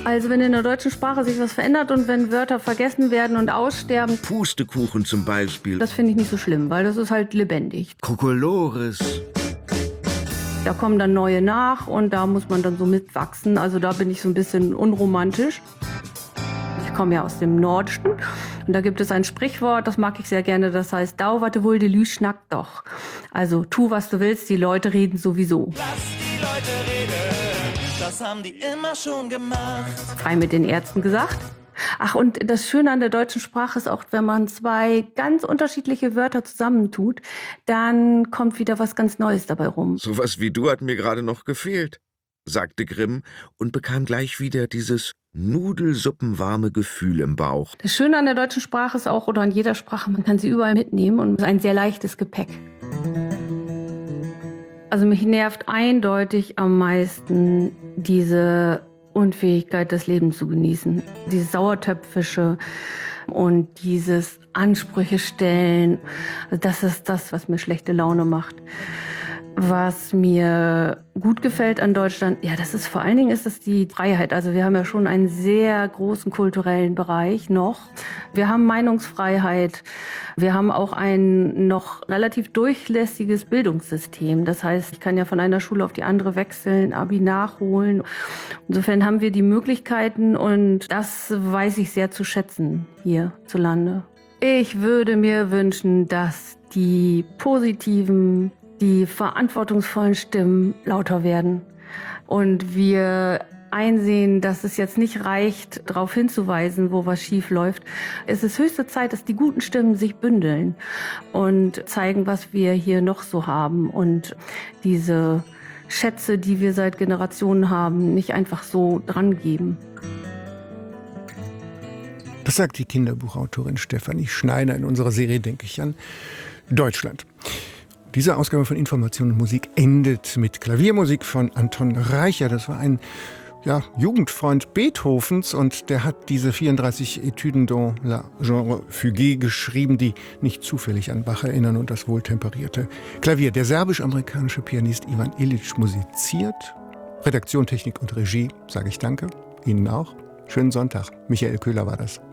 Also wenn in der deutschen Sprache sich was verändert und wenn Wörter vergessen werden und aussterben, Pustekuchen zum Beispiel. das finde ich nicht so schlimm, weil das ist halt lebendig. Kokolores. Da kommen dann neue nach und da muss man dann so mitwachsen. Also da bin ich so ein bisschen unromantisch. Ich komme ja aus dem Nordischen und da gibt es ein Sprichwort, das mag ich sehr gerne, das heißt, dau warte wohl, de Lü schnack doch. Also tu, was du willst, die Leute reden sowieso. Lass die Leute reden, das haben die immer schon gemacht. Frei mit den Ärzten gesagt. Ach, und das Schöne an der deutschen Sprache ist auch, wenn man zwei ganz unterschiedliche Wörter zusammentut, dann kommt wieder was ganz Neues dabei rum. Sowas wie du hat mir gerade noch gefehlt, sagte Grimm und bekam gleich wieder dieses nudelsuppenwarme Gefühl im Bauch. Das Schöne an der deutschen Sprache ist auch, oder an jeder Sprache, man kann sie überall mitnehmen und es ist ein sehr leichtes Gepäck. Also mich nervt eindeutig am meisten diese Unfähigkeit, das Leben zu genießen. Dieses Sauertöpfische und dieses Ansprüche stellen. Das ist das, was mir schlechte Laune macht. Was mir gut gefällt an Deutschland, ja, das ist vor allen Dingen ist es die Freiheit. Also wir haben ja schon einen sehr großen kulturellen Bereich noch. Wir haben Meinungsfreiheit. Wir haben auch ein noch relativ durchlässiges Bildungssystem. Das heißt, ich kann ja von einer Schule auf die andere wechseln, Abi nachholen. Insofern haben wir die Möglichkeiten und das weiß ich sehr zu schätzen hierzulande. Ich würde mir wünschen, dass die positiven, die verantwortungsvollen Stimmen lauter werden und wir einsehen, dass es jetzt nicht reicht, darauf hinzuweisen, wo was schief läuft. Es ist höchste Zeit, dass die guten Stimmen sich bündeln und zeigen, was wir hier noch so haben und diese Schätze, die wir seit Generationen haben, nicht einfach so drangeben. Das sagt die Kinderbuchautorin Stefanie Schneider in unserer Serie Denke ich an Deutschland. Diese Ausgabe von Information und Musik endet mit Klaviermusik von Anton Reicher. Das war ein Jugendfreund Beethovens und der hat diese 34 Etüden dans la genre fugue geschrieben, die nicht zufällig an Bach erinnern und das wohltemperierte Klavier. Der serbisch-amerikanische Pianist Ivan Illich musiziert. Redaktion, Technik und Regie sage ich danke. Ihnen auch. Schönen Sonntag. Michael Köhler war das.